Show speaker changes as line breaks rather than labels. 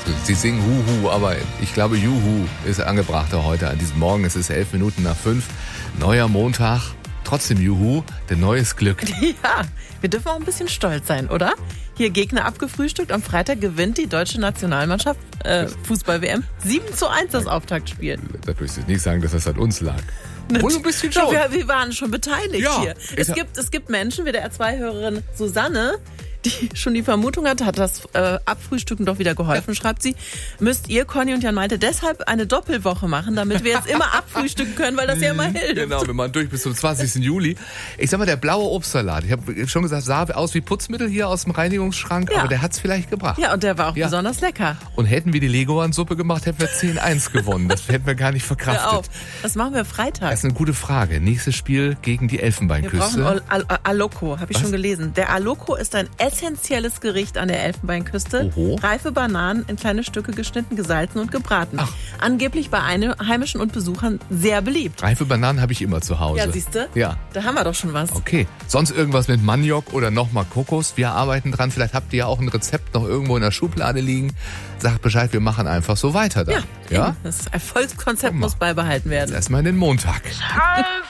Sie singen Huhu, aber ich glaube, Juhu ist angebrachter heute an diesem Morgen. Es ist 5:11. Neuer Montag. Trotzdem Juhu, denn neues Glück.
Ja, wir dürfen auch ein bisschen stolz sein, oder? Hier Gegner abgefrühstückt. Am Freitag gewinnt die deutsche Nationalmannschaft Fußball-WM 7:1 das Auftaktspiel.
Da willst du nicht sagen, dass das an uns lag. Wohl ein bisschen
Doch,
schon.
wir waren schon beteiligt hier. Es gibt Menschen, wie der R2-Hörerin Susanne, die schon die Vermutung hat das Abfrühstücken doch wieder geholfen, schreibt sie. Müsst ihr, Conny und Jan Malte, deshalb eine Doppelwoche machen, damit wir jetzt immer abfrühstücken können, weil das ja immer hilft.
Genau, wir machen durch bis zum 20. Juli. Ich sag mal, der blaue Obstsalat, ich habe schon gesagt, sah aus wie Putzmittel hier aus dem Reinigungsschrank, aber der hat's vielleicht gebracht.
Ja, und der war auch besonders lecker.
Und hätten wir die Legoan-Suppe gemacht, hätten wir 10:1 gewonnen. Das hätten wir gar nicht verkraftet.
Hör auf. Das machen wir Freitag.
Das ist eine gute Frage. Nächstes Spiel gegen die Elfenbeinküste.
Wir brauchen Aloko, habe ich schon gelesen. Der Aloko ist ein essentielles Gericht an der Elfenbeinküste.
Oho.
Reife Bananen in kleine Stücke geschnitten, gesalzen und gebraten. Angeblich bei Einheimischen und Besuchern sehr beliebt.
Reife Bananen habe ich immer zu Hause.
Ja, siehst du?
Ja.
Da haben wir doch schon was.
Okay. Sonst irgendwas mit Maniok oder nochmal Kokos. Wir arbeiten dran. Vielleicht habt ihr ja auch ein Rezept noch irgendwo in der Schublade liegen. Sagt Bescheid, wir machen einfach so weiter dann.
Ja? Das Erfolgskonzept muss beibehalten werden.
Erstmal in den Montag.